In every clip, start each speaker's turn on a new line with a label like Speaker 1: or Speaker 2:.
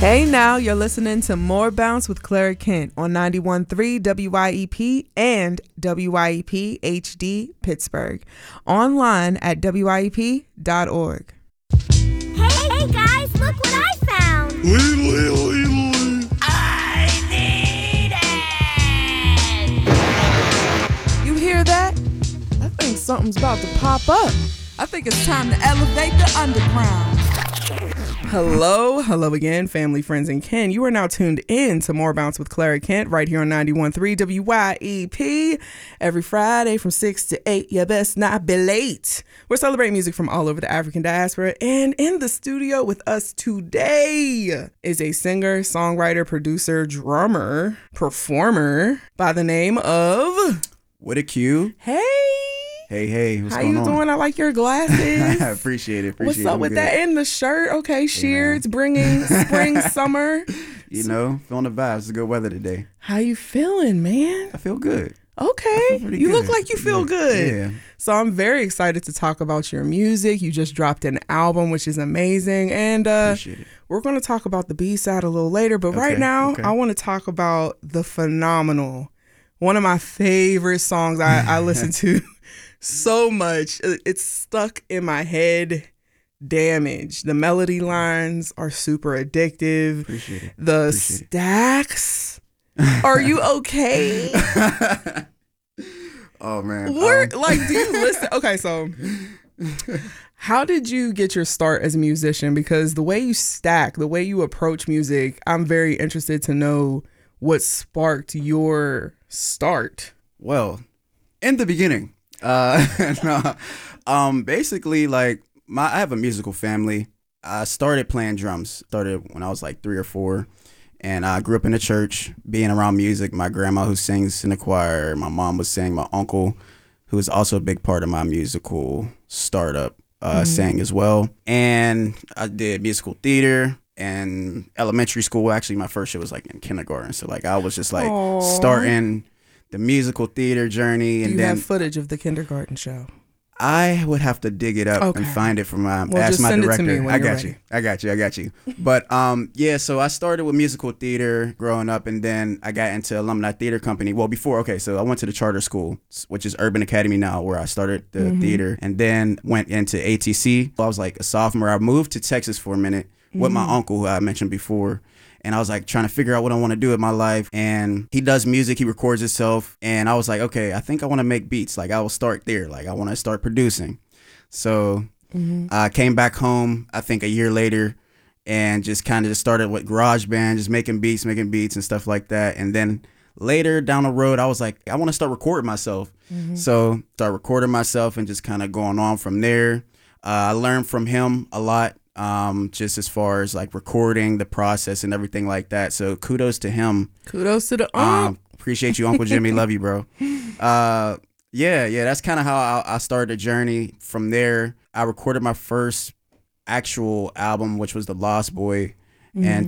Speaker 1: Hey now, you're listening to More Bounce with Clara Kent on 91.3 WYEP and WYEP HD Pittsburgh. Online at WYEP.org.
Speaker 2: Hey guys, look what I found!
Speaker 3: I need it!
Speaker 1: You hear that? I think something's about to pop up.
Speaker 4: I think it's time to elevate the underground.
Speaker 1: Hello again, family, friends, and kin. You are now tuned in to More Bounce with Clara Kent right here on 91.3 WYEP. Every Friday from 6 to 8, you best not be late. We're celebrating music from all over the African diaspora, and in the studio with us today is a singer, songwriter, producer, drummer, performer by the name of...
Speaker 5: With a Q.
Speaker 1: Hey!
Speaker 5: Hey, what's
Speaker 1: How
Speaker 5: going
Speaker 1: you
Speaker 5: on?
Speaker 1: doing? I like your glasses.
Speaker 5: Appreciate it.
Speaker 1: What's up with that in the shirt? Okay, Shears bringing spring, summer.
Speaker 5: You know, feeling the vibes. It's good weather today.
Speaker 1: How you feeling, man?
Speaker 5: I feel good.
Speaker 1: Okay, you look like you feel good.
Speaker 5: Yeah.
Speaker 1: So I'm very excited to talk about your music. You just dropped an album, which is amazing. And
Speaker 5: Appreciate it.
Speaker 1: we're going to talk about the B-side a little later. But right now, I want to talk about the phenomenal, one of my favorite songs I listen to so much. It's stuck in my head. Damage. The melody lines are super addictive.
Speaker 5: Appreciate it.
Speaker 1: The stacks. Are you okay?
Speaker 5: Oh man.
Speaker 1: Do you listen? Okay, so how did you get your start as a musician? Because the way you stack, the way you approach music, I'm very interested to know what sparked your start.
Speaker 5: Well, in the beginning, basically, like I have a musical family. I started playing drums. Started when I was like 3 or 4, and I grew up in the church, being around music. My grandma, who sings in the choir, my mom would sing. My uncle, who is also a big part of my musical startup, sang as well. And I did musical theater and elementary school. Actually, my first year was like in kindergarten. So like I was just like starting the musical theater journey. And
Speaker 1: Do you
Speaker 5: then
Speaker 1: have footage of the kindergarten show?
Speaker 5: I would have to dig it up and find it from ask
Speaker 1: just
Speaker 5: my
Speaker 1: send
Speaker 5: director.
Speaker 1: It to me when
Speaker 5: I
Speaker 1: you're
Speaker 5: got
Speaker 1: ready.
Speaker 5: you. I got you. But so I started with musical theater growing up, and then I got into Alumni Theater Company. Well, so I went to the charter school, which is Urban Academy now, where I started the theater, and then went into ATC. I was like a sophomore. I moved to Texas for a minute with my uncle, who I mentioned before. And I was like trying to figure out what I want to do with my life. And he does music, he records himself. And I was like, okay, I think I want to make beats. Like I will start there. Like I want to start producing. So I came back home, I think a year later, and just kind of just started with GarageBand, just making beats and stuff like that. And then later down the road, I was like, I want to start recording myself. So start recording myself and just kind of going on from there. I learned from him a lot. Just as far as like recording the process and everything like that. So kudos to him.
Speaker 1: Kudos to the
Speaker 5: appreciate you, Uncle Jimmy. Love you, bro. Yeah, that's kind of how I started the journey. From there, I recorded my first actual album, which was The Lost Boy. And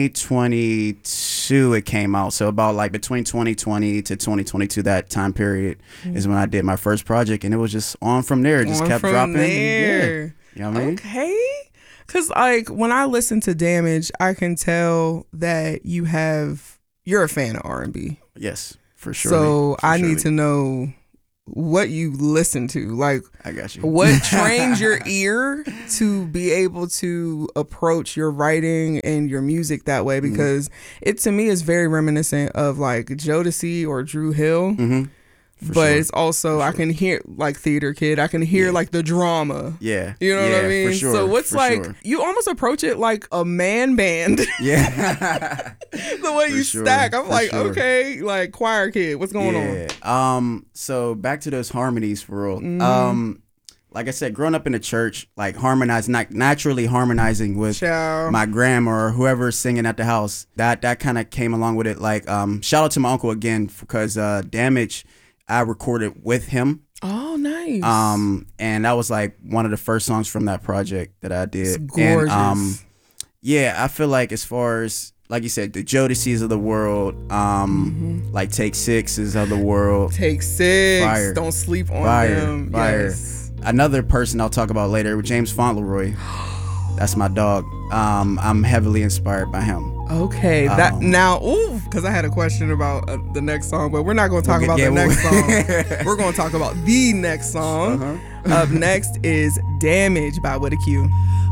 Speaker 5: 2022 it came out. So about like between 2020 to 2022, that time period is when I did my first project, and it was just on from there. It just kept dropping.
Speaker 1: There.
Speaker 5: Yeah. You know what I mean?
Speaker 1: Okay. Because, like, when I listen to Damage, I can tell that you're a fan of R&B.
Speaker 5: Yes, for sure.
Speaker 1: So I need to know what you listen to. Like,
Speaker 5: I got you.
Speaker 1: What trains your ear to be able to approach your writing and your music that way? Because it, to me, is very reminiscent of, like, Jodeci or Dru Hill. But it's also, I can hear, like, Theater Kid, I can hear, like, the drama.
Speaker 5: Yeah.
Speaker 1: You know what I mean?
Speaker 5: For sure,
Speaker 1: so what's you almost approach it like a man band.
Speaker 5: Yeah.
Speaker 1: The way you stack. I'm like, okay, like Choir Kid, what's going on?
Speaker 5: So back to those harmonies for real. Like I said, growing up in the church, like naturally harmonizing with my grandma or whoever's singing at the house, that kind of came along with it. Like, shout out to my uncle again, because Damage, I recorded with him.
Speaker 1: Oh, nice.
Speaker 5: And that was like one of the first songs from that project that I did.
Speaker 1: It's gorgeous.
Speaker 5: And, I feel like as far as, like you said, the Jodeci's of the world, like Take Six is of the world.
Speaker 1: Take Six.
Speaker 5: Fire.
Speaker 1: Don't sleep on
Speaker 5: Fire.
Speaker 1: them.
Speaker 5: Fire.
Speaker 1: Yes.
Speaker 5: Another person I'll talk about later, James Fauntleroy. That's my dog. I'm heavily inspired by him.
Speaker 1: Okay, that now, because I had a question about the next song, but we're not going to talk about the next song. We're going to talk about the next song. Up next is "Damage" by With a Q.